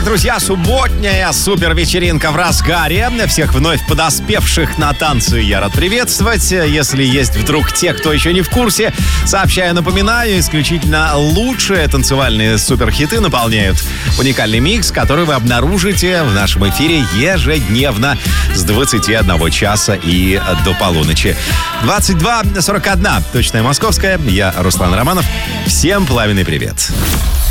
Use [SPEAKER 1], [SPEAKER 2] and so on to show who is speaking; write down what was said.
[SPEAKER 1] Итак, друзья, субботняя супервечеринка в разгаре. Всех вновь подоспевших на танцы я рад приветствовать. Если есть вдруг те, кто еще не в курсе, напоминаю, исключительно лучшие танцевальные суперхиты наполняют уникальный микс, который вы обнаружите в нашем эфире ежедневно с 21 часа и до полуночи. 22:41, точная московская. Я Руслан Романов. Всем пламенный привет.